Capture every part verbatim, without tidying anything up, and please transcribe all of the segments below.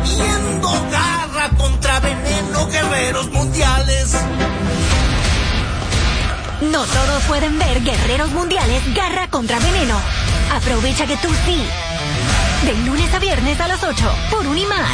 teniendo garra contra veneno, guerreros mundiales. No todos pueden ver Guerreros Mundiales Garra contra Veneno. Aprovecha que tú sí. De lunes a viernes a las ocho por Unimar.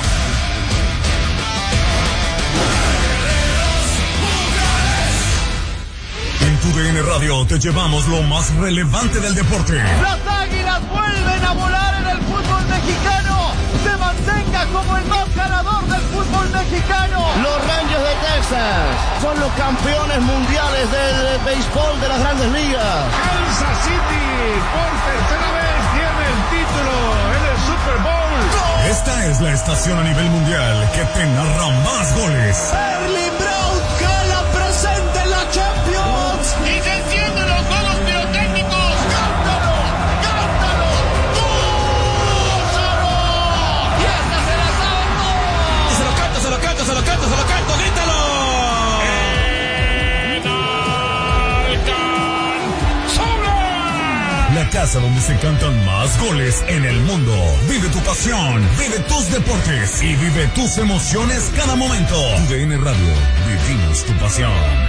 En tu D N Radio te llevamos lo más relevante del deporte. Las Águilas vuelven a volar en el fútbol mexicano. Se mantenga como el más ganador del fútbol mexicano. Los Rangers de Texas son los campeones mundiales del béisbol de las Grandes Ligas. Kansas City por tercera vez tiene el título en el Super Bowl. Esta es la estación a nivel mundial que te narra más goles. Erling Braut Haaland presente en la Champions. Y se encienden los juegos pirotécnicos. ¡Cántalo! ¡Cántalo! ¡Gózalo! ¡Y esta se la salvo! Se lo canto, se lo canto, se lo canto, se lo canto, grítalo. La casa donde se cantan más goles en el mundo. Vive tu pasión, vive tus deportes y vive tus emociones cada momento. Tu D N Radio, vivimos tu pasión.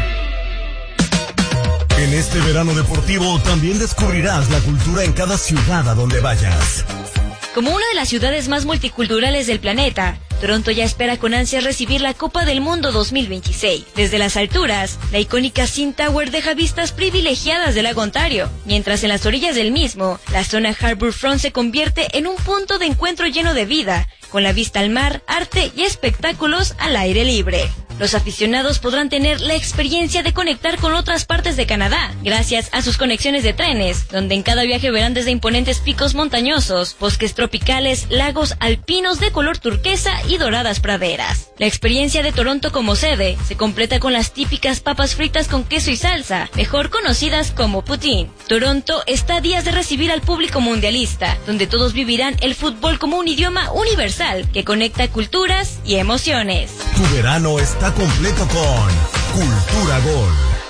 En este verano deportivo también descubrirás la cultura en cada ciudad a donde vayas. Como una de las ciudades más multiculturales del planeta, Toronto ya espera con ansias recibir la Copa del Mundo dos mil veintiséis. Desde las alturas, la icónica Sin Tower deja vistas privilegiadas del lago Ontario, mientras en las orillas del mismo, la zona Harbourfront se convierte en un punto de encuentro lleno de vida, con la vista al mar, arte y espectáculos al aire libre. Los aficionados podrán tener la experiencia de conectar con otras partes de Canadá, gracias a sus conexiones de trenes, donde en cada viaje verán desde imponentes picos montañosos, bosques tropicales, lagos alpinos de color turquesa y doradas praderas. La experiencia de Toronto como sede se completa con las típicas papas fritas con queso y salsa, mejor conocidas como poutine. Toronto está a días de recibir al público mundialista, donde todos vivirán el fútbol como un idioma universal que conecta culturas y emociones. Tu verano está completo con Cultura Gol.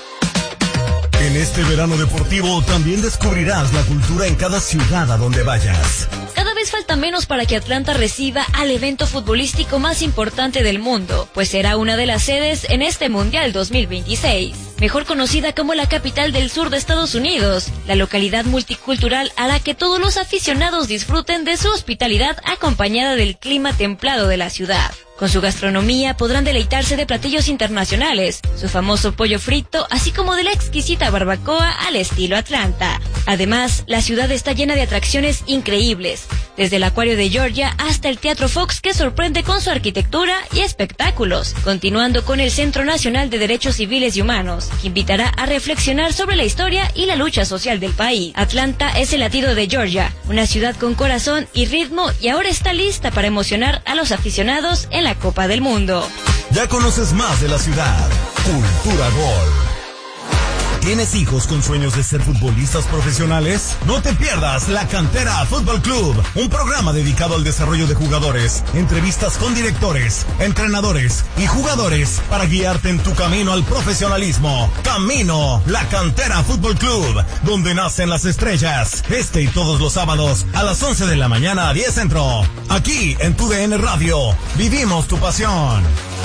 En este verano deportivo también descubrirás la cultura en cada ciudad a donde vayas. Cada vez falta menos para que Atlanta reciba al evento futbolístico más importante del mundo, pues será una de las sedes en este Mundial dos mil veintiséis. Mejor conocida como la capital del sur de Estados Unidos, la localidad multicultural hará que todos los aficionados disfruten de su hospitalidad acompañada del clima templado de la ciudad. Con su gastronomía podrán deleitarse de platillos internacionales, su famoso pollo frito, así como de la exquisita barbacoa al estilo Atlanta. Además, la ciudad está llena de atracciones increíbles, desde el Acuario de Georgia hasta el Teatro Fox, que sorprende con su arquitectura y espectáculos, continuando con el Centro Nacional de Derechos Civiles y Humanos, que invitará a reflexionar sobre la historia y la lucha social del país. Atlanta es el latido de Georgia, una ciudad con corazón y ritmo, y ahora está lista para emocionar a los aficionados en la Copa del Mundo. Ya conoces más de la ciudad. Cultura Gol. ¿Tienes hijos con sueños de ser futbolistas profesionales? No te pierdas La Cantera Fútbol Club, un programa dedicado al desarrollo de jugadores, entrevistas con directores, entrenadores y jugadores para guiarte en tu camino al profesionalismo. Camino La Cantera Fútbol Club, donde nacen las estrellas. Este y todos los sábados a las once de la mañana a diez Centro. Aquí en tu D N Radio, vivimos tu pasión.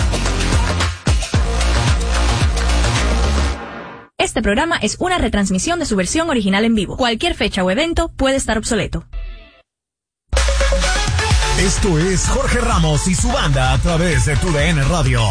Este programa es una retransmisión de su versión original en vivo. Cualquier fecha o evento puede estar obsoleto. Esto es Jorge Ramos y su banda a través de tu D N Radio.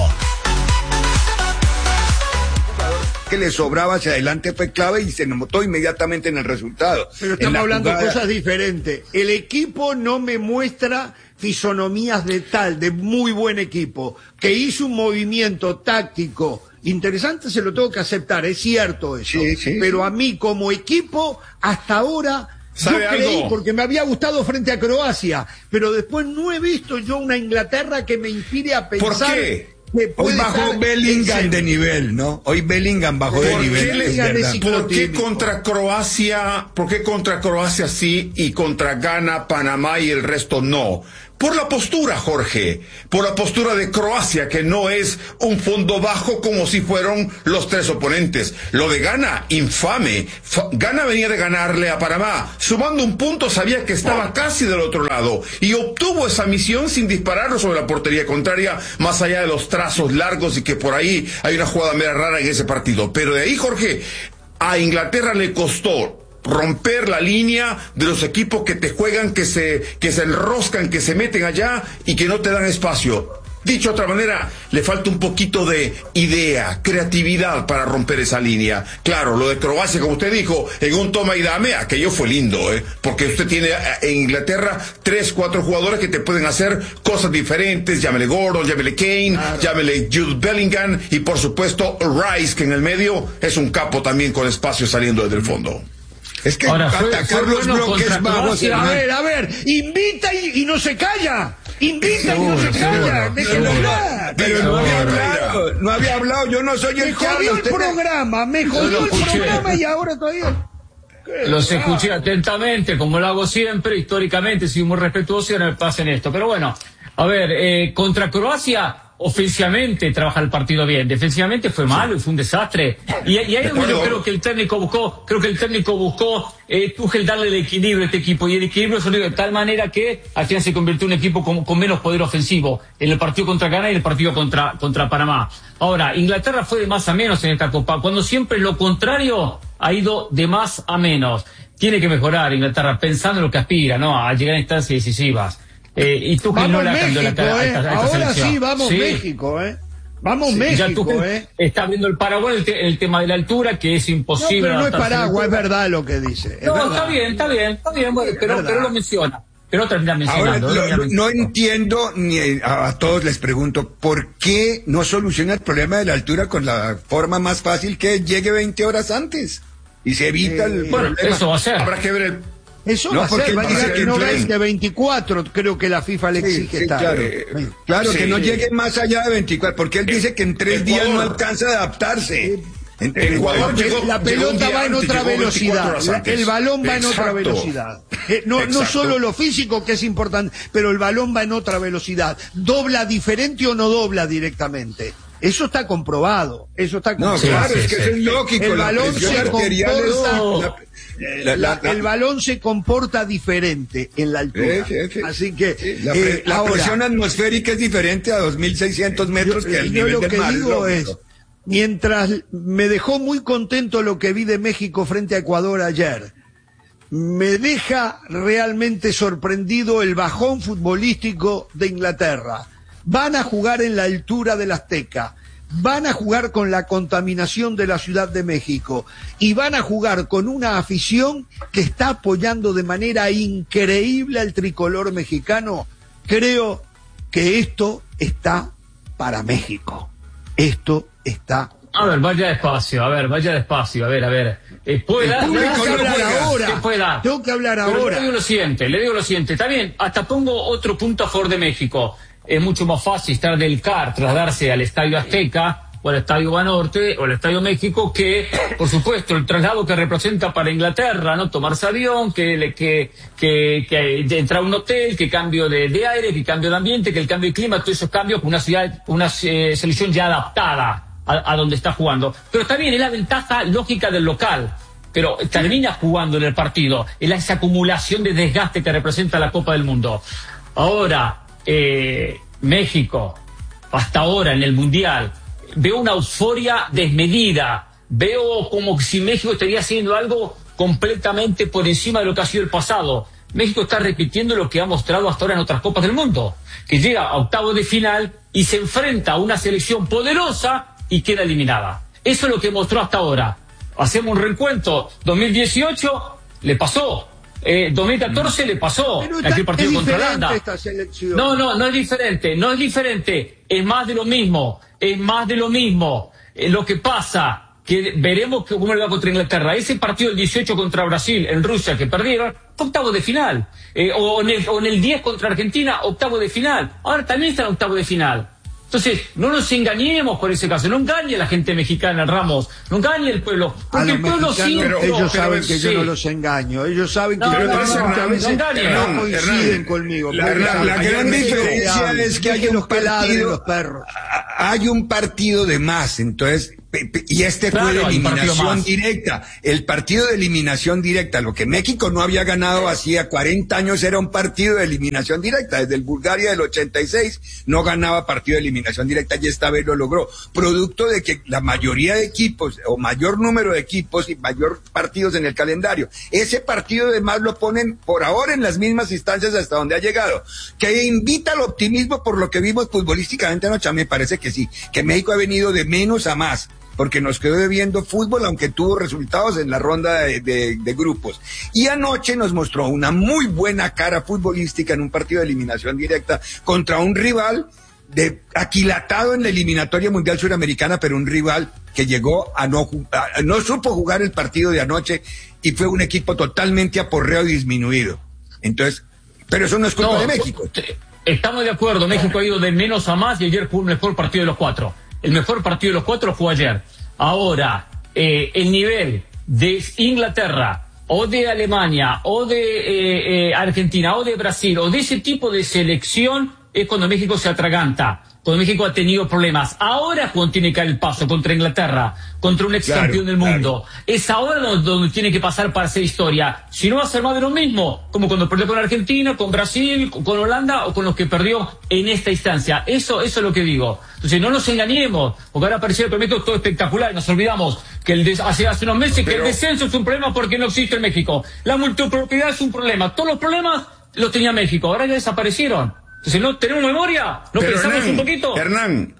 Que le sobraba hacia adelante fue clave y se notó inmediatamente en el resultado. Pero estamos hablando de cosas diferentes. El equipo no me muestra fisonomías de tal, de muy buen equipo, que hizo un movimiento táctico interesante, se lo tengo que aceptar, es cierto eso. Sí, sí, pero sí. A mí como equipo, hasta ahora, yo creí, algo? porque me había gustado frente a Croacia, pero después no he visto yo una Inglaterra que me inspire a pensar... ¿Por qué? Hoy bajó Bellingham de nivel, ¿no? Hoy Bellingham bajó de nivel. ¿Por qué contra Croacia, por qué contra Croacia sí y contra Ghana, Panamá y el resto no? Por la postura, Jorge, por la postura de Croacia, que no es un fondo bajo como si fueron los tres oponentes. Lo de Ghana, infame. Fa- Ghana venía de ganarle a Panamá. Sumando un punto, sabía que estaba casi del otro lado. Y obtuvo esa misión sin disparar sobre la portería contraria, más allá de los trazos largos y que por ahí hay una jugada media rara en ese partido. Pero de ahí, Jorge, a Inglaterra le costó romper la línea de los equipos que te juegan, que se, que se enroscan, que se meten allá y que no te dan espacio. Dicho de otra manera, le falta un poquito de idea, creatividad para romper esa línea. Claro, lo de Croacia, como usted dijo, en un toma y dame, aquello fue lindo, ¿eh? Porque usted tiene en Inglaterra tres, cuatro jugadores que te pueden hacer cosas diferentes, llámele Gordon, llámele Kane, claro, llámele Jude Bellingham y por supuesto Rice, que en el medio es un capo también con espacio saliendo desde el fondo. Es que ahora fue, atacar fue los bueno bloques bajos. Croacia. A ver, a ver, invita y, y no se calla. Invita y no se calla. Déjenlo hablar. Pero no había hablado, no había hablado, yo no soy el Me jodió el programa, me jodió el programa y ahora todavía. Los escuché atentamente, como lo hago siempre, históricamente, soy muy respetuoso y no me pasen esto. Pero bueno, a ver, eh, contra Croacia, ofensivamente trabaja el partido bien, defensivamente fue malo y fue un desastre. Y, y ahí yo creo que el técnico buscó, creo que el técnico buscó, eh, Tuchel darle el equilibrio a este equipo, y el equilibrio se dio de tal manera que al final se convirtió en un equipo con, con menos poder ofensivo en el partido contra Ghana y en el partido contra, contra Panamá. Ahora, Inglaterra fue de más a menos en esta Copa, cuando siempre lo contrario ha ido de más a menos. Tiene que mejorar Inglaterra, pensando en lo que aspira, ¿no? A llegar a instancias decisivas. Eh, y tú que no le cambió la cara a esta, a esta ahora selección. sí, vamos sí. México, ¿eh? Vamos Sí, México, tú ¿eh? Está viendo el Paraguay, el, te, el tema de la altura, que es imposible. No, pero no es adaptarse Paraguay, a la es verdad lo que dice. Es no, verdad. está bien, está bien, está bien, bueno, pero, pero lo menciona. Pero termina mencionando. Ahora, termina lo, mencionando. no entiendo, ni a, a todos les pregunto, ¿por qué no soluciona el problema de la altura con la forma más fácil, que llegue veinte horas antes? Y se evita Eh, el bueno, problema. eso va a ser. Habrá que ver el... Eso No, va a porque ser, va a dice llegar que no en veinte, veinticuatro, creo que la FIFA le Sí, exige sí, estar. claro, Eh, claro, sí, que no sí. llegue más allá de veinticuatro, porque él dice que en tres días no alcanza a adaptarse. En- en Ecuador Porque llegó- la llegó un pelota día va en antes, otra llegó veinticuatro velocidad, horas la- antes. el balón va en otra Exacto. velocidad. Eh, no, no Exacto. solo lo físico, que es importante, pero el balón va en otra velocidad. ¿Dobla diferente o no dobla directamente? Eso está comprobado, eso está No, comprobado. claro, sí, es que sí. eso es lógico. El la balón presión se arterial es- comporta- la- Eh, la- la- la- el balón se comporta diferente en la altura. Sí, sí, sí. Así que Sí, la, pre- eh, la ahora, presión atmosférica es diferente a dos mil seiscientos metros yo, que el yo nivel lo del que mar. digo es es, lógico. mientras me dejó muy contento lo que vi de México frente a Ecuador ayer, me deja realmente sorprendido el bajón futbolístico de Inglaterra. Van a jugar en la altura del Azteca, van a jugar con la contaminación de la Ciudad de México y van a jugar con una afición que está apoyando de manera increíble al tricolor mexicano. Creo que esto está para México. Esto está... A ver, vaya despacio, a ver, vaya despacio, a ver, a ver. Eh, ¿puede dar? Tengo ¿Puede que dar? hablar ¿Puede dar? ahora. ¿Qué puede dar? Tengo que hablar Pero ahora. le digo lo siguiente, le digo lo siguiente, está bien, hasta pongo otro punto a favor de México. Es mucho más fácil estar del C A R, trasladarse al Estadio Azteca, o al Estadio Banorte, o al Estadio México, que, por supuesto, el traslado que representa para Inglaterra, ¿no? Tomarse avión, que, que, que, que entrar a un hotel, que cambio de, de aire, que cambio de ambiente, que el cambio de clima, todos esos cambios con una ciudad, una eh, selección ya adaptada a, a donde está jugando. Pero también es la ventaja lógica del local. Pero termina jugando en el partido, es esa acumulación de desgaste que representa la Copa del Mundo. Ahora, eh, México, hasta ahora en el Mundial, veo una euforia desmedida, veo como si México estaría haciendo algo completamente por encima de lo que ha sido el pasado. México está repitiendo lo que ha mostrado hasta ahora en otras Copas del Mundo, que llega a octavos de final y se enfrenta a una selección poderosa y queda eliminada. Eso es lo que mostró hasta ahora. Hacemos un recuento, dos mil dieciocho le pasó, eh, dos mil catorce le pasó, Pero está- aquel partido es contra diferente Holanda. esta selección. No, no, no es diferente, no es diferente, es más de lo mismo, es más de lo mismo. Eh, lo que pasa, que veremos que, cómo le va contra Inglaterra. Ese partido del dieciocho contra Brasil en Rusia que perdieron, fue octavo de final. Eh, o, en el, o en el diez contra Argentina, octavo de final. Ahora también está en octavo de final. Entonces, no nos engañemos por ese caso, no engañe a la gente mexicana, Ramos, no engañe al pueblo, porque el pueblo sí... Pero, ellos pero, saben que sí. yo no los engaño, ellos saben que no, yo no, no, no, a veces no, no, no coinciden Hernán, conmigo. La, la, la gran diferencia es que hay un partido, hay un partido de más, entonces... Y este fue de eliminación directa. El partido de eliminación directa, lo que México no había ganado hacía cuarenta años, era un partido de eliminación directa. Desde el Bulgaria del ochenta y seis no ganaba partido de eliminación directa y esta vez lo logró. Producto de que la mayoría de equipos, o mayor número de equipos y mayor partidos en el calendario, ese partido de más lo ponen por ahora en las mismas instancias hasta donde ha llegado. Que invita al optimismo por lo que vimos futbolísticamente anoche, me parece que sí, que México ha venido de menos a más, porque nos quedó debiendo fútbol, aunque tuvo resultados en la ronda de, de, de grupos. Y anoche nos mostró una muy buena cara futbolística en un partido de eliminación directa contra un rival de aquilatado en la eliminatoria mundial suramericana, pero un rival que llegó a no a, no supo jugar el partido de anoche y fue un equipo totalmente aporreado y disminuido. Entonces, pero eso no es culpa no, de México. Estamos de acuerdo, México ha ido de menos a más y ayer fue el mejor partido de los cuatro. El mejor partido de los cuatro fue ayer. Ahora, eh, el nivel de Inglaterra, o de Alemania, o de eh, eh, Argentina, o de Brasil, o de ese tipo de selección, es cuando México se atraganta, cuando México ha tenido problemas. Ahora es cuando tiene que dar el paso contra Inglaterra, contra un ex campeón claro, del mundo. Claro. Es ahora donde, donde tiene que pasar para hacer historia. Si no, va a ser más de lo mismo, como cuando perdió con Argentina, con Brasil, con Holanda, o con los que perdió en esta instancia. Eso, eso es lo que digo. Entonces, no nos engañemos, porque ahora apareció el México todo espectacular. Nos olvidamos que el des- hace, hace unos meses Pero... que el descenso es un problema porque no existe en México. La multipropiedad es un problema. Todos los problemas los tenía México. Ahora ya desaparecieron. Entonces, ¿no tenemos memoria? ¿No Pero pensamos Hernán, un poquito? Hernán,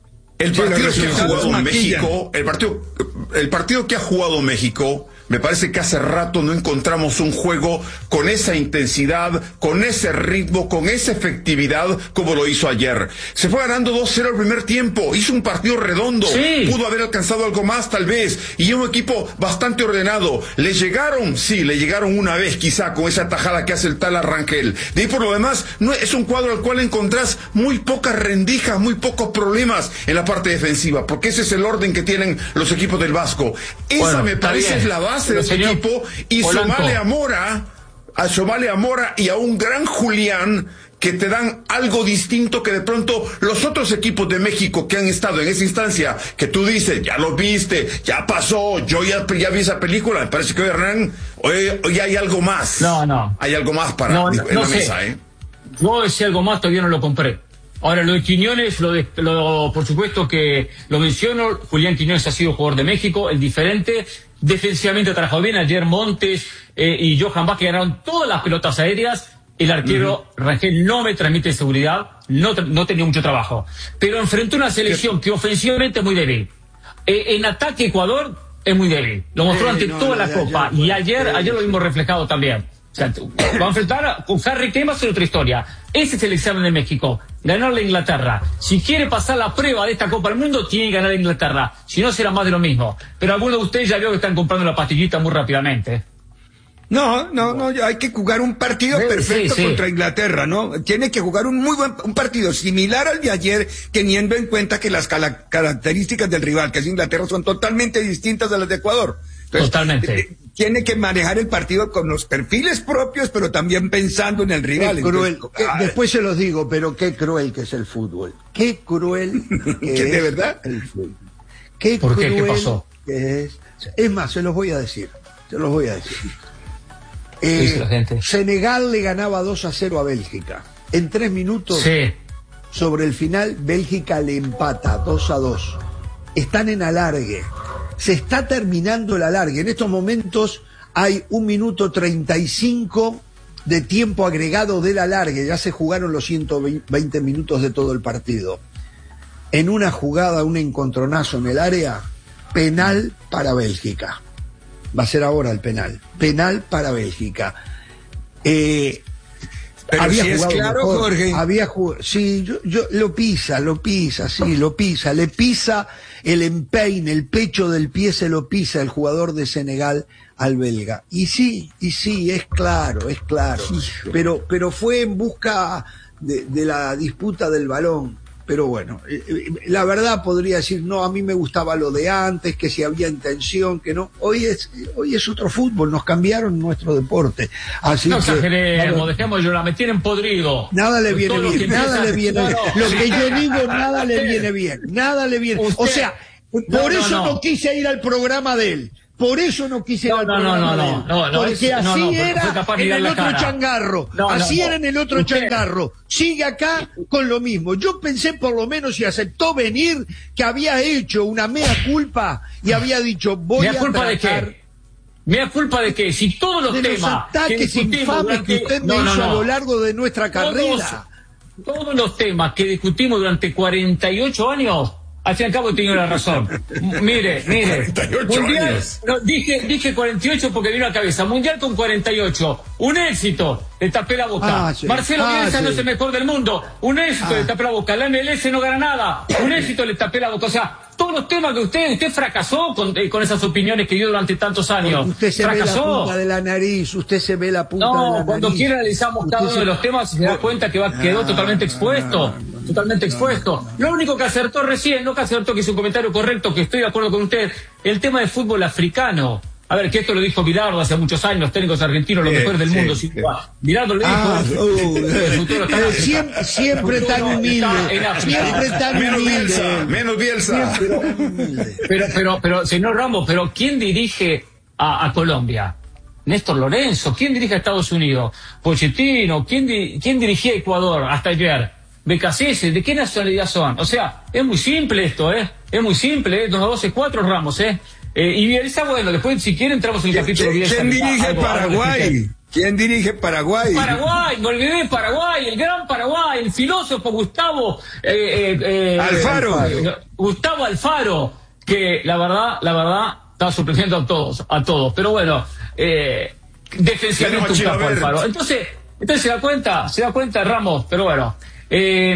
el partido que ha jugado México, el partido, el partido que ha jugado México, me parece que hace rato no encontramos un juego con esa intensidad, con ese ritmo, con esa efectividad como lo hizo ayer. Se fue ganando dos cero el primer tiempo, hizo un partido redondo, sí. Pudo haber alcanzado algo más tal vez, y un equipo bastante ordenado. ¿Le llegaron? Sí, le llegaron una vez quizá con esa tajada que hace el tal Arrangel. De ahí por lo demás, no, es un cuadro al cual encontrás muy pocas rendijas, muy pocos problemas en la parte defensiva, porque ese es el orden que tienen los equipos del Vasco. Esa bueno, me parece es la base de ese equipo, y sumale a Mora, a sumale a Mora y a un gran Julián que te dan algo distinto que de pronto los otros equipos de México que han estado en esa instancia, que tú dices, ya lo viste, ya pasó, yo ya, ya vi esa película, me parece que hoy Hernán, hoy, hoy hay algo más. No, no. Hay algo más para no, no, en no la sé. mesa, ¿eh? Yo ese algo más todavía no lo compré. Ahora, lo de Quiñones, lo de, lo, por supuesto que lo menciono, Julián Quiñones ha sido jugador de México, el diferente, defensivamente ha trabajado bien, ayer Montes eh, y Johan Vázquez ganaron todas las pelotas aéreas, el arquero uh-huh. Rangel no me transmite seguridad, no, no tenía mucho trabajo, pero enfrentó una selección que ofensivamente es muy débil, eh, en ataque Ecuador es muy débil, lo mostró eh, ante no, toda no, la Copa, ayer, y ayer, eh, ayer lo vimos reflejado también. O sea, va a enfrentar con Harry Kane, va a ser otra historia. Ese es el examen de México, ganarle a Inglaterra. Si quiere pasar la prueba de esta Copa del Mundo, tiene que ganar a Inglaterra. Si no, será más de lo mismo. Pero algunos de ustedes ya veo que están comprando la pastillita muy rápidamente. No, no, no, hay que jugar un partido sí, perfecto sí, sí. contra Inglaterra, ¿no? Tiene que jugar un muy buen un partido similar al de ayer, teniendo en cuenta que las cala- características del rival, que es Inglaterra, son totalmente distintas a las de Ecuador. Entonces, totalmente. Eh, tiene que manejar el partido con los perfiles propios, pero también pensando en el rival. Qué cruel. Entonces, ah, después se los digo, pero qué cruel que es el fútbol. Qué cruel que ¿De es verdad? el fútbol. Qué ¿Por cruel qué? ¿Qué pasó? Que es. Es más, se los voy a decir. Se los voy a decir. Eh, la gente? Senegal le ganaba dos a cero a Bélgica. En tres minutos, sí. sobre el final, Bélgica le empata dos a dos. Están en alargue. Se está terminando el alargue. En estos momentos hay un minuto treinta y cinco de tiempo agregado del alargue. Ya se jugaron los ciento veinte minutos de todo el partido. En una jugada, un encontronazo en el área, penal para Bélgica. Va a ser ahora el penal. Penal para Bélgica. Eh, Pero había si jugado es claro, mejor, Jorge. había jugado, sí, yo, yo, lo pisa, lo pisa, sí, lo pisa, le pisa el empeine, el pecho del pie se lo pisa el jugador de Senegal al belga. Y sí, y sí, es claro, es claro. Pero, pero fue en busca de, de la disputa del balón. pero bueno, eh, la verdad podría decir, no, a mí me gustaba lo de antes, que si había intención, que no. Hoy es hoy es otro fútbol, nos cambiaron nuestro deporte. Así no que, exageremos, claro, dejemos llorar, me tienen podrido. Nada le viene bien, nada le viene bien. Lo que yo digo, nada le viene bien, nada le viene. O sea, por no, eso no, no. no quise ir al programa de él. Por eso no quise ir no, al no, programa no, no, de él. no, no, porque es, así no, no, era en el otro changarro. No, así no, era en el otro usted... changarro. Sigue acá con lo mismo. Yo pensé por lo menos, si aceptó venir, que había hecho una mea culpa y había dicho, voy ¿Mea a culpa tratar... de qué? ¿Mea culpa de qué? Si todos los de temas... los ataques que infames durante... que usted no, me no, hizo no. a lo largo de nuestra carrera. Todos, todos los temas que discutimos durante cuarenta y ocho años... Al fin y al cabo he tenido la razón. Mire, mire. cuarenta y ocho Mundial, años. No, dije, dije cuarenta y ocho porque vino a la cabeza. Mundial con cuarenta y ocho. Un éxito. Le tapé la boca. Ah, sí. Marcelo ah, Bielsa sí. no es el mejor del mundo. Un éxito, ah. le tapé la boca. La M L S no gana nada. Un éxito, le tapé la boca. O sea, todos los temas que usted, usted fracasó con, eh, con esas opiniones que dio durante tantos años. Porque usted se fracasó. ve la punta de la nariz, usted se ve la punta no, de la nariz. cuando quiera analizamos cada uno se... de los temas y se da cuenta que va, quedó totalmente expuesto. Totalmente expuesto. Lo único que acertó recién, no que acertó, que es un comentario correcto, que estoy de acuerdo con usted, el tema del fútbol africano. A ver, que esto lo dijo Bilardo hace muchos años, los técnicos argentinos, los sí, mejores del sí, mundo. sí. Bilardo lo dijo. Ah, uh, el futuro está en siempre, siempre tan humilde. Siempre tan menos humilde. Bielsa, menos Bielsa. Siempre tan humilde. Pero, pero, pero, señor Ramos, pero ¿quién dirige a, a Colombia? Néstor Lorenzo. ¿Quién dirige a Estados Unidos? Pochettino. ¿Quién, di, quién dirigía a Ecuador hasta ayer? B K C S, ¿de qué nacionalidad son? O sea, es muy simple esto, ¿eh? Es muy simple, ¿eh? Dos, doce, cuatro Ramos, ¿eh? eh y Bielsa, bueno, después si quieren entramos en el capítulo de Bielsa. ¿Quién dirige algo, Paraguay? Algo ¿Quién dirige Paraguay? Paraguay, me olvidé de Paraguay, el gran Paraguay, el filósofo Gustavo eh, eh, Alfaro. Alfaro. Gustavo Alfaro, que la verdad, la verdad, está sorprendiendo a todos, a todos. Pero bueno, eh, defensivamente un capo Alfaro. Entonces, entonces se da cuenta, se da cuenta Ramos, pero bueno. Eh,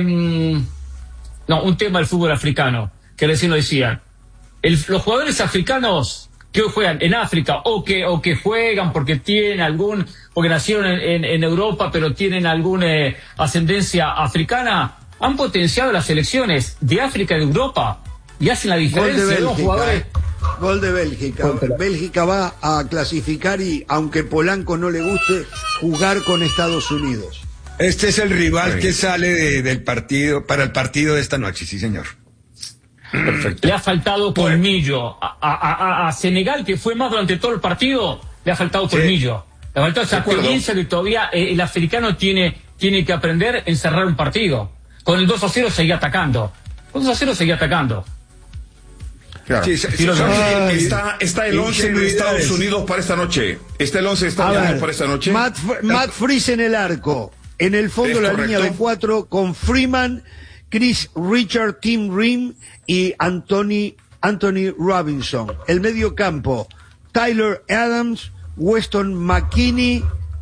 no, un tema del fútbol africano, que recién lo decían. El, los jugadores africanos que hoy juegan en África o que, o que juegan porque tienen algún, porque nacieron en, en, en Europa pero tienen alguna eh, ascendencia africana, han potenciado las selecciones de África y de Europa y hacen la diferencia. Gol de Bélgica, los jugadores. Gol de Bélgica. Bélgica va a clasificar y, aunque Polanco no le guste, jugar con Estados Unidos. Este es el rival que sale de, del partido, para el partido de esta noche, sí señor. Perfecto. Le ha faltado colmillo. A, a, a, a Senegal, que fue más durante todo el partido, le ha faltado sí. colmillo. Le ha faltado esa experiencia que todavía eh, el africano tiene, tiene que aprender en cerrar un partido. Con el dos a cero seguía atacando. Con dos a cero seguía atacando. Claro. Sí, sí, sí, Ay, está, está el once de Estados Unidos para esta noche. Está el once de Estados Unidos para esta noche. Matt, Matt Freese en el arco. En el fondo la correcto. Línea de cuatro con Freeman, Chris Richard, Tim Ream y Anthony, Anthony Robinson. El medio campo, Tyler Adams, Weston McKinney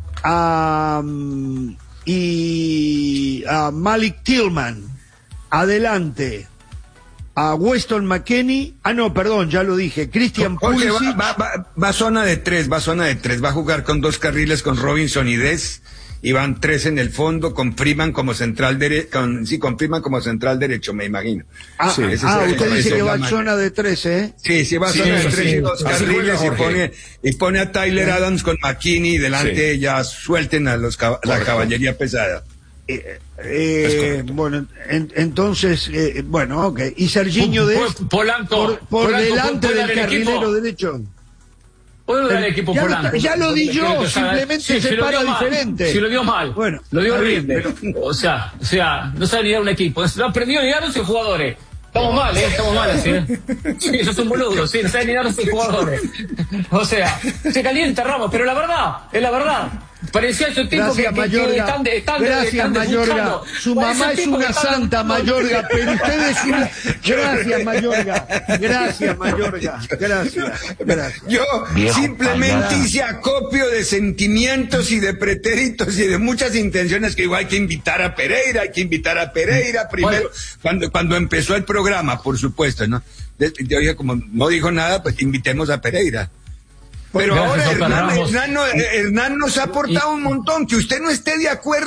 um, y uh, Malik Tillman. Adelante. A Weston McKinney, ah no, perdón, ya lo dije, Christian Pulisic. Va, va, va, va zona de tres, va zona de tres, va a jugar con dos carriles con Robinson y Dez. Y van tres en el fondo con Freeman como central derecho, con, sí, con Freeman como central derecho, me imagino. Ah, sí, ese ah es usted el, dice que va en zona de tres, ¿eh? Sí, sí, va sí, zona de tres sí, y dos carriles y pone, y pone a Tyler Adams con McKinney y delante sí. Ya suelten a los la caballería pesada. Eh, eh, bueno, en, entonces, eh, bueno, ok. Y Serginho de Polanco, por, por Polanco, delante del carrilero derecho. ¿Puedo dar el equipo ya, Polanco? Ya lo di yo, simplemente sí, se, se para diferente. Si lo dio mal. Bueno, lo dio horrible. Pero... O sea, o sea, no sabe ni dar un equipo. No aprendió ni dar once jugadores. Estamos mal, ¿eh? Estamos mal así, ¿eh? Sí, eso es un boludo, sí, no sabe ni dar once jugadores. O sea, se calienta Ramos, pero la verdad, es la verdad. Parecía esos tipos que, que, que están, de, están, gracias, están Mayorga. Su mamá es una santa, están... Mayorga, pero usted es una... Gracias, Mayorga. Gracias, Mayorga. Gracias, gracias. Yo Viejo simplemente payada. Hice acopio de sentimientos y de pretéritos y de muchas intenciones que digo, hay que invitar a Pereira, hay que invitar a Pereira primero, bueno. cuando, cuando empezó el programa, por supuesto, ¿no? Yo dije, como no dijo nada, pues invitemos a Pereira. Pero ahora Hernán, Hernán, Hernán nos ha aportado un montón. Que usted no esté de acuerdo,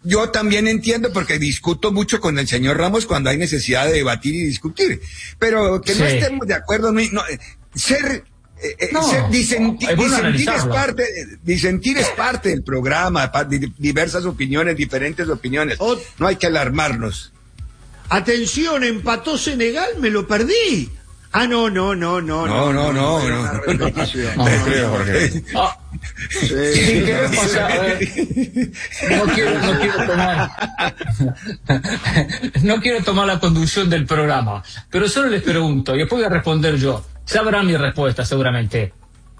yo también entiendo porque discuto mucho con el señor Ramos cuando hay necesidad de debatir y discutir. Pero que no sí. estemos de acuerdo, no, no, ser, eh, no, ser disentir, no, disentir es parte, disentir es parte del programa, diversas opiniones, diferentes opiniones. No hay que alarmarnos. Atención, empató Senegal, me lo perdí. Ah, no, no, no, no. No, no, no, no. No, no, no. Te creo, Jorge. Ah, sí, sí, ¿qué pasa? A ver, no quiero, no quiero tomar, no quiero tomar la conducción del programa, pero solo les pregunto, y después voy a responder yo. Sabrán mi respuesta, seguramente.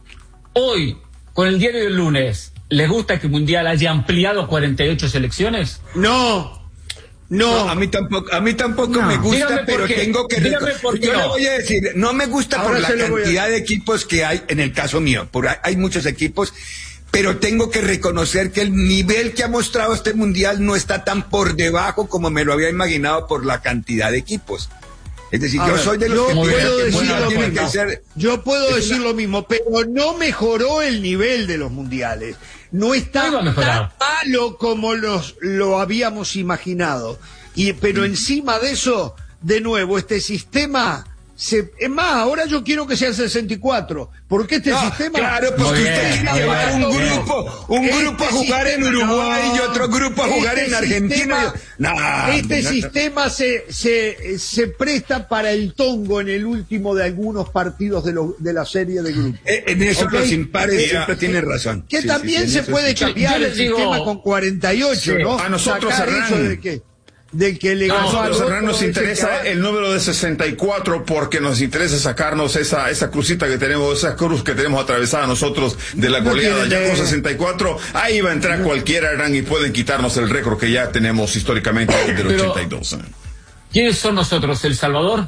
Hoy, con el diario del lunes, ¿les gusta que el Mundial haya ampliado cuarenta y ocho selecciones? No. No. no, a mí tampoco, a mí tampoco no. me gusta, pero tengo que Dígame por qué yo no. le voy a decir, no me gusta Ahora por la cantidad a... de equipos que hay, en el caso mío, por, hay muchos equipos, pero tengo que reconocer que el nivel que ha mostrado este mundial no está tan por debajo como me lo había imaginado por la cantidad de equipos. Es decir, a yo ver, soy de los yo que puedo que decir lo tienen mismo. que ser. Yo puedo decir una... lo mismo, pero no mejoró el nivel de los mundiales. No está tan malo como los lo habíamos imaginado. Y pero encima de eso, de nuevo, este sistema se, es más, ahora yo quiero que sea el sesenta y cuatro, porque este no, sistema claro, porque usted quiere llevar un grupo, un este grupo a jugar sistema, en Uruguay no, y otro grupo a jugar este en Argentina. Sistema, no, este no, sistema se, se se presta para el tongo en el último de algunos partidos de, lo, de la serie de grupos. Eh, en eso okay. Los impares siempre tiene razón. Que sí, también sí, se sí, puede sí, cambiar sí. el sistema digo, con cuarenta y ocho, sí. ¿no? A nosotros de que del que le no, ganó a nosotros otro, nos interesa el número de sesenta y cuatro porque nos interesa sacarnos esa esa crucita que tenemos, esa cruz que tenemos atravesada nosotros de la goleada. No ya con sesenta y cuatro, ahí va a entrar no. cualquiera, Hernán, y pueden quitarnos el récord que ya tenemos históricamente del Pero, ochenta y dos. ¿quiénes son nosotros? ¿El Salvador?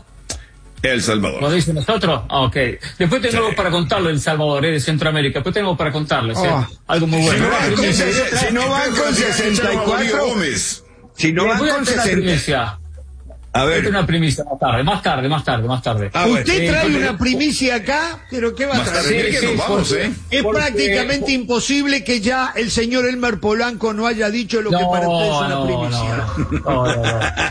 El Salvador. ¿Lo dicen nosotros? Ah, ok. Después tengo sí. algo para contarle El Salvador, eh, de Centroamérica. Después tengo para contarles, oh. eh, algo muy bueno. Si no van con sesenta y cuatro... Si no van con sesenta. A ver. Una primicia más tarde, más tarde, más tarde, más tarde. Ah, ¿usted trae eh, una primicia acá? ¿Pero qué va a traer? Sí, sí, sí, vamos, porque, ¿eh? Es porque, prácticamente porque, imposible que ya el señor Elmer Polanco no haya dicho lo no, que para usted es una no, primicia. No, no, no.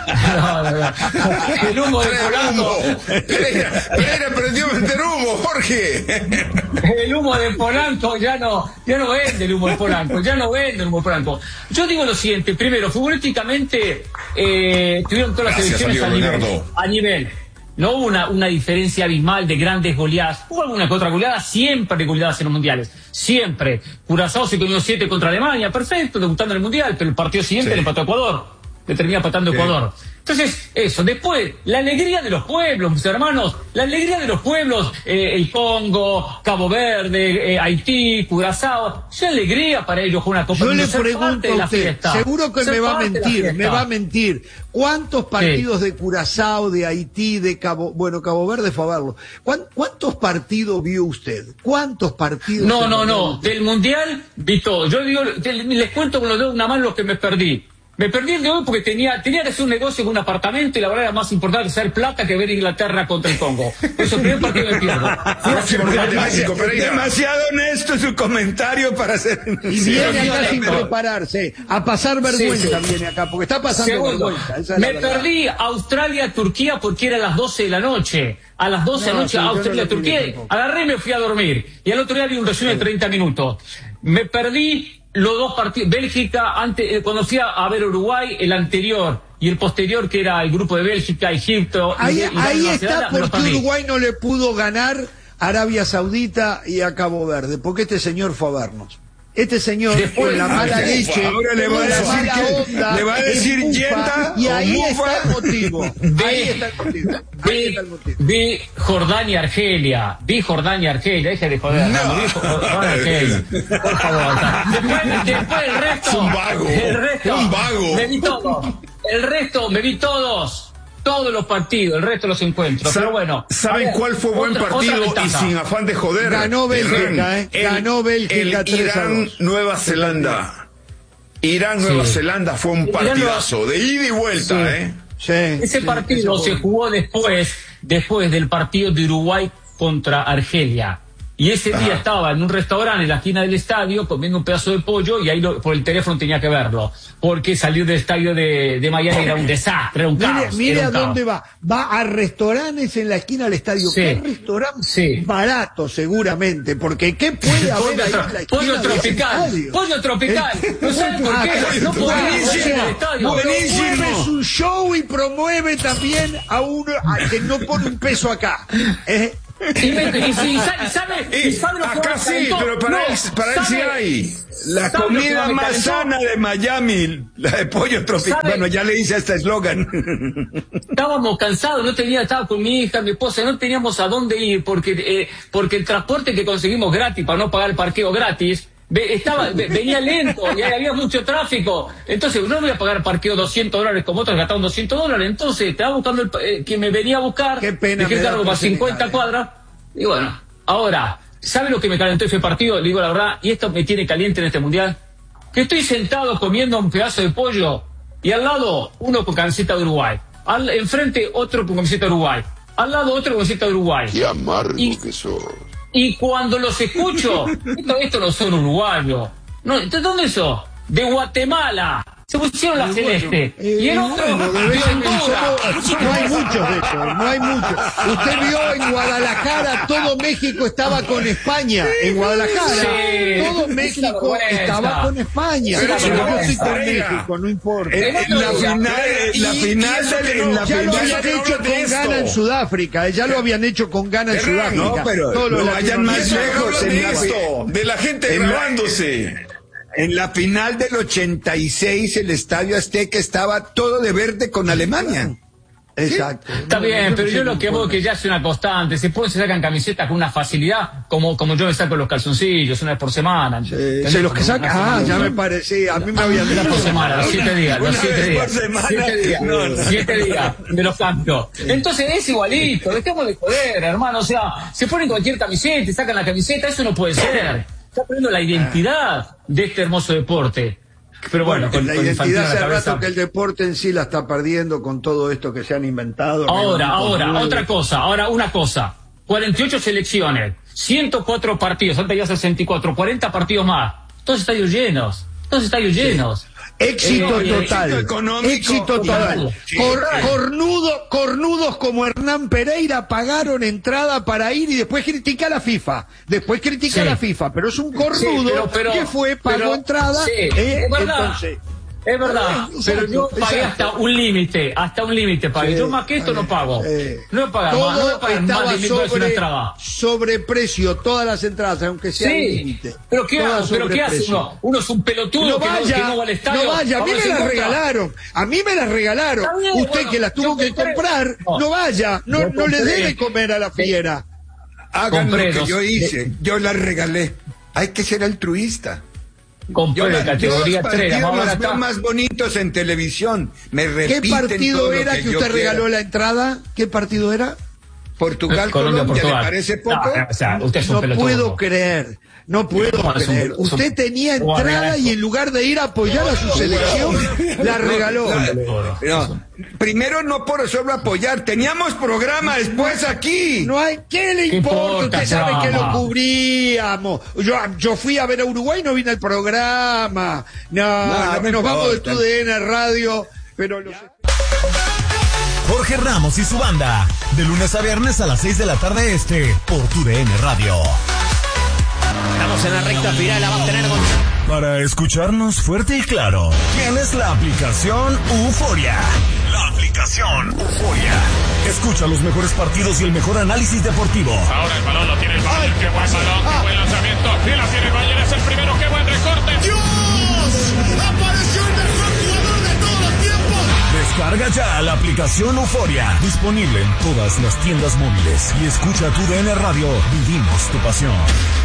no, no, no. El humo de Polanco. Pereira, Pereira aprendió a meter humo, Jorge. El humo de Polanco ya no, ya no vende el humo de Polanco, ya no vende el humo de Polanco. Yo digo lo siguiente, primero, futbolísticamente eh, tuvieron todas las selecciones a nivel, a nivel. No hubo una, una diferencia abismal de grandes goleadas. Hubo alguna que otra goleada, siempre de goleadas en los mundiales. Siempre. Curazao se comió siete contra Alemania, perfecto, debutando en el mundial, pero el partido siguiente sí. le empató a Ecuador. Le termina empatando a sí. Ecuador. Entonces, eso. Después, la alegría de los pueblos, mis hermanos. La alegría de los pueblos. Eh, el Congo, Cabo Verde, eh, Haití, Curazao. Es alegría para ellos una Copa. Yo le pregunto a usted, seguro que me va a mentir, me va a mentir. ¿Cuántos partidos sí. de Curazao, de Haití, de Cabo... Bueno, Cabo Verde fue a verlo. ¿Cuántos partidos vio usted? ¿Cuántos partidos? No, no, no. Del Mundial vi todo. Yo digo, les cuento con los dedos una mano los que me perdí. Me perdí el de hoy porque tenía, tenía que hacer un negocio con un apartamento y la verdad era más importante hacer plata que ver Inglaterra contra el Congo. Eso primer partido me pierdo. Demasiado, demasiado honesto su comentario para hacer... Y viene acá sin prepararse, a pasar vergüenza sí, sí. viene acá, porque está pasando Segundo, vergüenza. Esa es me la perdí Australia-Turquía porque era a las doce de la noche. A las doce de la noche, Australia-Turquía. Agarré y me fui a dormir. Y al otro día vi un resumen de treinta minutos. Me perdí los dos partidos, Bélgica, antes, eh, cuando fui a ver Uruguay, el anterior y el posterior, que era el grupo de Bélgica, Egipto. Ahí, y, y ahí está porque Uruguay no le pudo ganar a Arabia Saudita y a Cabo Verde, porque este señor fue a vernos. Este señor, después, con la mala leche, ahora le va a decir, que, onda, le va a decir yeta, y ahí mufa. está el motivo. Vi, ahí está el motivo. Ahí vi, está el motivo. vi Jordania Argelia, vi Jordania Argelia, deje de joder, no. vi Jordania Argelia, por favor. Después, después el resto, es un vago, el resto, un vago. me vi todo, el resto me vi todos. Todos los partidos, el resto los encuentros. Pero bueno. ¿Saben ver, cuál fue buen otra, partido otra y sin afán de joder? Ganó Bélgica, ¿eh? El, Ganó Bélgica el Irán, Nueva Zelanda. Irán, Nueva sí. Zelanda fue un partidazo de ida y vuelta, sí. ¿eh? Sí, Ese sí, partido se jugó después, después del partido de Uruguay contra Argelia. Y ese día Ajá. estaba en un restaurante en la esquina del estadio comiendo un pedazo de pollo y ahí lo, por el teléfono tenía que verlo. Porque salir del estadio de, de Miami era un desastre, era un Mire, caos. mire era a un caos. dónde va. Va a restaurantes en la esquina del estadio. Sí. ¿Qué restaurante? Sí. Barato, seguramente. Porque ¿qué puede haber Pollo, ahí tro- en la esquina pollo del tropical, estadio? pollo tropical. Eh, ¿No saben por ah, qué? No podemos buenísimo, ir al estadio. buenísimo. Promueve su show y promueve también a uno a que no pone un peso acá. ¿Eh? Y, me- y, si- y sabe, y sabe, y sabe lo que Acá me sí, calentó. pero para No, él, para él sí ¿sabe? hay. La ¿Sabe lo que comida me más calentó? sana de Miami, la de pollo tropical. ¿Sabe? Bueno, ya le hice este eslogan. Estábamos cansados, no tenía, estaba con mi hija, mi esposa, no teníamos a dónde ir porque, eh, porque el transporte que conseguimos gratis para no pagar el parqueo gratis, ve- estaba, ve- venía lento y ahí había mucho tráfico. Entonces, no voy a pagar parqueo doscientos dólares como otros gastaron doscientos dólares. Entonces, estaba buscando el, pa- eh, quien me venía a buscar. Qué pena dejé me da cargo para por cincuenta Senegal, cuadras. Y bueno, ahora, ¿sabe lo que me calentó ese partido? Le digo la verdad, y esto me tiene caliente en este mundial. Que estoy sentado comiendo un pedazo de pollo y al lado uno con camiseta de Uruguay. Al, enfrente otro con camiseta de Uruguay. Al lado otro con camiseta de Uruguay. Qué amargo Y- que sos. Y cuando los escucho, esto, esto no son uruguayos. No, ¿de dónde son? De Guatemala. Se pusieron la celeste. Eh, Y el eh, otro bueno, de de vez en Honduras. cuando- no hay muchos de esos, no hay muchos. Usted vio en Guadalajara, todo México estaba con España. En Guadalajara, Sí. todo Es una México vergüenza. estaba con España. Es una Pero yo estoy con vergüenza. México, no importa. En, en la final, en la Y- final, y eso de- que en no, la Ya lo final- habían no hecho hablan de con esto. Ghana en Sudáfrica, eh, ya lo habían hecho con Ghana en Error, Sudáfrica. no, pero Todos los no vayan más Eso latinoamericanos. no lejos, hablan en de la- esto, de la gente en la- grabándose. En la final del ochenta y seis, el Estadio Azteca estaba todo de verde con Alemania. Exacto. Está No, bien, no pero sé yo lo qué que veo importa. que ya es una constante. Se pueden se sacan camisetas con una facilidad, como, como yo me saco los calzoncillos una vez por semana. Eh, se los que sacan, ah, ya me parecía, a mí me habían Una dicho. por semana, los siete días, los Una siete vez días. por semana. Siete días, No, no. siete días, me los cambio. Entonces es igualito, dejemos de joder, hermano. O sea, se ponen cualquier camiseta y sacan la camiseta, eso no puede ser. Está perdiendo la identidad de este hermoso deporte. Pero bueno, con, la con Infantino identidad en hace la cabeza. rato que el deporte en sí la está perdiendo con todo esto que se han inventado. Ahora, Con ahora, Google. otra cosa, ahora una cosa. cuarenta y ocho selecciones, ciento cuatro partidos, antes ya sesenta y cuatro, cuarenta partidos más. Todos estadios llenos, todos estadios llenos. Éxito Eh, total. éxito económico. Éxito total. Sí, Cor- total. cornudo- cornudos como Hernán Pereira pagaron entrada para ir y después critica a la FIFA. Después critica Sí. a la FIFA, pero es un cornudo Sí, pero- pero- que fue, pagó pero- entrada. sí, eh, es verdad. entonces, Es verdad, Eh, pero yo exacto, pagué exacto. hasta un límite, hasta un límite pagué. Sí, Yo más que esto no pago. eh, No voy a pagar más, no voy todo a pagar más estaba de mil dólares una sobre, entrada. sobreprecio, todas las entradas, aunque sea Sí, límite. pero ¿qué Todas hago? ¿Pero qué hace sobreprecio. uno? Uno es un pelotudo No que, no, vaya, que no va al estadio. no vaya, a mí ver me si las importa. regalaron, a mí me las regalaron. Está bien, Usted bueno, que las tuvo yo que compré. comprar, No. no vaya, no, Yo no le compré. debe comer a la fiera. Hagan Compré lo que dos- yo hice, yo las regalé. Hay que ser altruista. Compré Yo de la- categoría yo los tres, la partidos más los barata. veo más bonitos en televisión. Me ¿Qué repiten partido todo lo era que yo usted quiera. regaló la entrada? ¿Qué partido era? Portugal, Colombia, Colombia, ¿le Portugal. parece poco? No, o sea, usted es un No pelotudo. puedo creer, no puedo No, es un- creer. es un- Usted tenía ¿cómo va a entrada regalar y eso? en lugar de ir a apoyar a su selección, la regaló. No, primero no por solo apoyar, teníamos programa después aquí. No hay, ¿qué le ¿Qué importa? importa, Usted sabe que lo chama? cubríamos. Yo, yo fui a ver a Uruguay y no vine al programa. No, No, no, no nos vamos de importa. tu D N Radio, pero los... Jorge Ramos y su banda, de lunes a viernes a las seis de la tarde este, por tu D N Radio. Estamos en la recta final, la va a tener con... Para escucharnos fuerte y claro, tienes la aplicación Euforia. La aplicación Euforia. Escucha los mejores partidos y el mejor análisis deportivo. Ahora el balón lo tiene el Bayern. Qué buen balón, qué buen lanzamiento. Y la tiene el Bayern, es el primero. Qué buen recorte. ¡Dios! ¡Apareció el mejor jugador de todos los tiempos! Descarga ya la aplicación Euforia. Disponible en todas las tiendas móviles. Y escucha tu D N Radio. Vivimos tu pasión.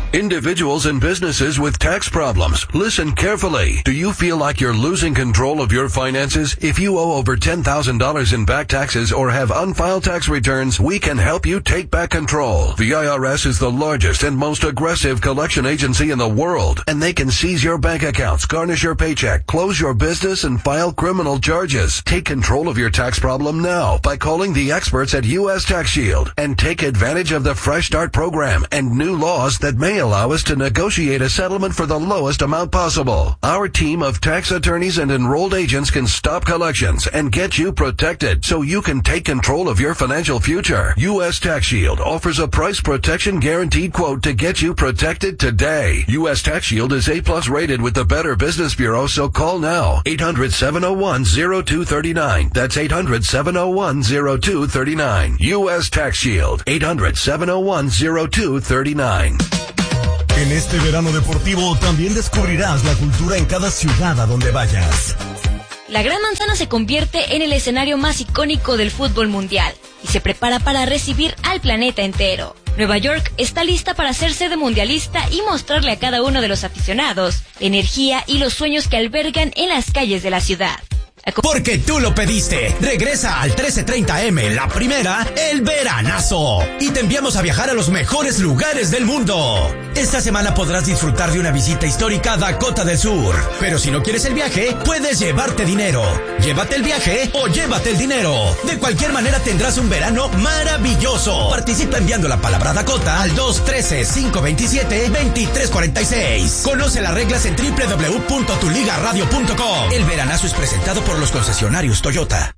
Individuals and businesses with tax problems, listen carefully. Do you feel like you're losing control of your finances? If you owe over ten thousand dollars in back taxes or have unfiled tax returns, we can help you take back control. The I R S is the largest and most aggressive collection agency in the world, and they can seize your bank accounts, garnish your paycheck, close your business, and file criminal charges. Take control of your tax problem now by calling the experts at U S Tax Shield and take advantage of the Fresh Start program and new laws that may allow us to negotiate a settlement for the lowest amount possible. Our team of tax attorneys and enrolled agents can stop collections and get you protected so you can take control of your financial future. U S Tax Shield offers a price protection guaranteed quote to get you protected today. U S Tax Shield is A plus rated with the Better Business Bureau, so call now. eight hundred, seven oh one, oh two three nine. That's eight hundred, seven oh one, oh two three nine. U S Tax Shield. eight hundred, seven oh one, oh two three nine. En este verano deportivo también descubrirás la cultura en cada ciudad a donde vayas. La Gran Manzana se convierte en el escenario más icónico del fútbol mundial y se prepara para recibir al planeta entero. Nueva York está lista para ser sede mundialista y mostrarle a cada uno de los aficionados la energía y los sueños que albergan en las calles de la ciudad. Porque tú lo pediste. Regresa al trece treinta eme, la primera, el veranazo. Y te enviamos a viajar a los mejores lugares del mundo. Esta semana podrás disfrutar de una visita histórica a Dakota del Sur. Pero si no quieres el viaje, puedes llevarte dinero. Llévate el viaje o llévate el dinero. De cualquier manera tendrás un verano maravilloso. Participa enviando la palabra Dakota al dos uno tres, cinco dos siete, dos tres cuatro seis. Conoce las reglas en doble u doble u doble u punto tu liga radio punto com. El veranazo es presentado por los concesionarios Toyota.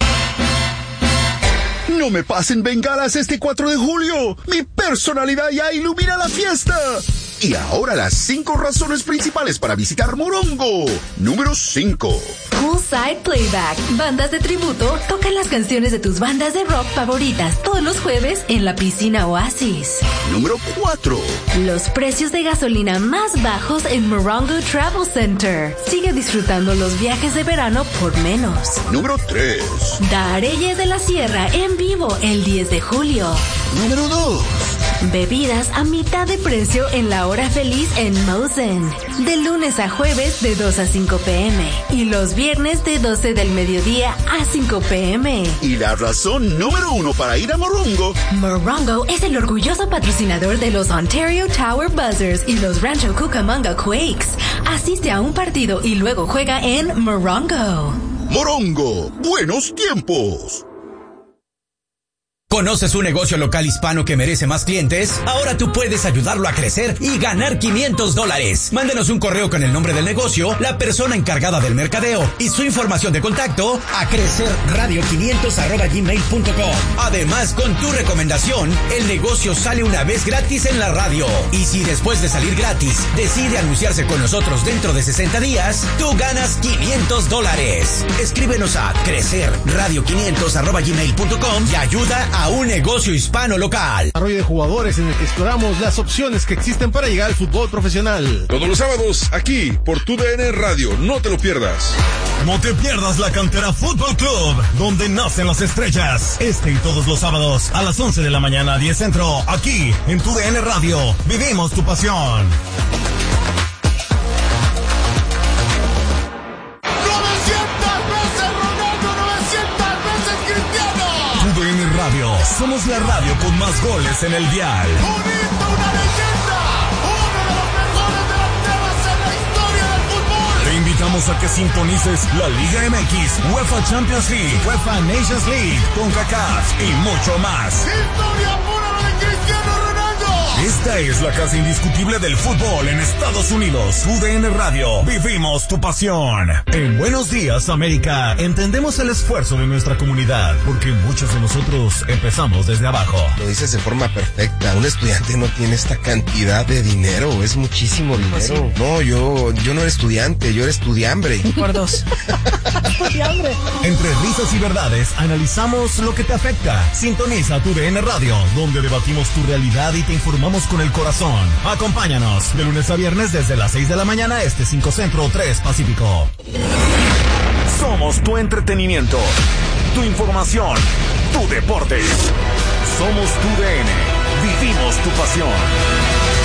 No me pasen bengalas este cuatro de julio. Mi personalidad ya ilumina la fiesta. Y ahora las cinco razones principales para visitar Morongo. Número cinco. Poolside Playback. Bandas de tributo tocan las canciones de tus bandas de rock favoritas todos los jueves en la piscina Oasis. Número cuatro. Los precios de gasolina más bajos en Morongo Travel Center. Sigue disfrutando los viajes de verano por menos. Número tres. Dareyes de la Sierra en vivo el diez de julio. Número dos. Bebidas a mitad de precio en la hora feliz en Mosen. De lunes a jueves de dos a cinco pm. Y los viernes de doce del mediodía a cinco pm. Y la razón número uno para ir a Morongo. Morongo es el orgulloso patrocinador de los Ontario Tower Buzzers y los Rancho Cucamonga Quakes. Asiste a un partido y luego juega en Morongo. Morongo, buenos tiempos. ¿Conoces un negocio local hispano que merece más clientes? Ahora tú puedes ayudarlo a crecer y ganar quinientos dólares. Mándenos un correo con el nombre del negocio, la persona encargada del mercadeo y su información de contacto a crecerradio quinientos arroba gmail punto com. Además, con tu recomendación, el negocio sale una vez gratis en la radio. Y si después de salir gratis decide anunciarse con nosotros dentro de sesenta días, tú ganas quinientos dólares. Escríbenos a crecerradio quinientos arroba gmail punto com y ayuda a a un negocio hispano local. Desarrollo de jugadores en el que exploramos las opciones que existen para llegar al fútbol profesional. Todos los sábados, aquí, por tu D N Radio. No te lo pierdas. No te pierdas la Cantera Fútbol Club, donde nacen las estrellas. Este y todos los sábados, a las once de la mañana, diez centro, aquí, en tu D N Radio. Vivimos tu pasión. Radio. Somos la radio con más goles en el dial. ¡Bonito, una leyenda! ¡Uno de los mejores delanteros en la historia del fútbol! Te invitamos a que sintonices la Liga M X, UEFA Champions League, UEFA Nations League, CONCACAF y mucho más. ¡Historia pura la de Cristiano Ronaldo! Esta es la casa indiscutible del fútbol en Estados Unidos. U D N Radio. Vivimos tu pasión. En Buenos Días, América, entendemos el esfuerzo de nuestra comunidad, porque muchos de nosotros empezamos desde abajo. Lo dices de forma perfecta. Un estudiante no tiene esta cantidad de dinero. Es muchísimo dinero. Sí. No, yo, yo no era estudiante, yo era estudiambre. Por dos. Estudiambre. Entre risas y verdades, analizamos lo que te afecta. Sintoniza tu D N Radio, donde debatimos tu realidad y te informamos con el corazón. Acompáñanos de lunes a viernes desde las seis de la mañana, este cinco Centro, tres Pacífico. Somos tu entretenimiento, tu información, tu deporte. Somos tu D N. Vivimos tu pasión.